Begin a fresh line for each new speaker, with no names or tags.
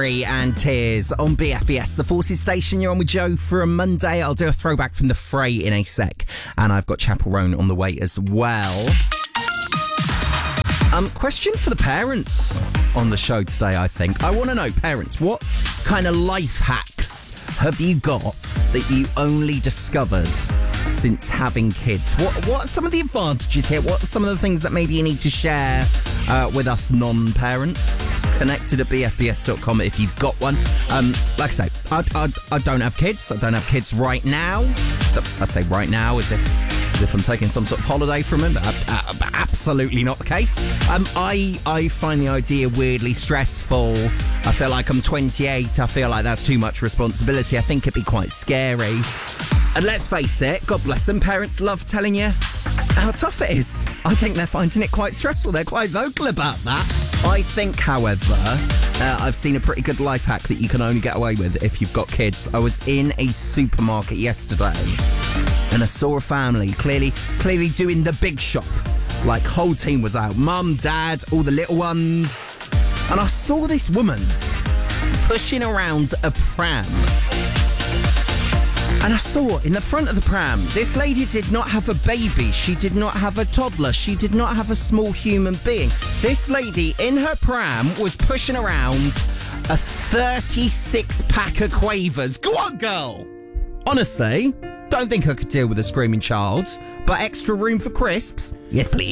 Fury and Tears on BFBS, the Forces station. You're on with Joe for a Monday. I'll do a throwback from the Fray in a sec. And I've got Chapel Roan on the way as well. Question for the parents on the show today, I think. I want to know, parents, what kind of life hacks have you got that you only discovered since having kids? What are some of the advantages here? What are some of the things that maybe you need to share with us non-parents? Connected at bfbs.com if you've got one. Like I say, I don't have kids. I don't have kids right now. I say right now as if I'm taking some sort of holiday from them. Absolutely not the case. I find the idea weirdly stressful. I feel like I'm 28. I feel like that's too much responsibility. I think it'd be quite scary. And let's face it, God bless them, parents love telling you how tough it is. I think they're finding it quite stressful. They're quite vocal about that. I think, however, I've seen a pretty good life hack that you can only get away with if you've got kids. I was in a supermarket yesterday and I saw a family clearly doing the big shop. Like, whole team was out. Mum, dad, all the little ones. And I saw this woman pushing around a pram. And I saw in the front of the pram, this lady did not have a baby. She did not have a toddler. She did not have a small human being. This lady in her pram was pushing around a 36-pack of Quavers. Go on, girl! Honestly, don't think I could deal with a screaming child, but extra room for crisps? Yes, please.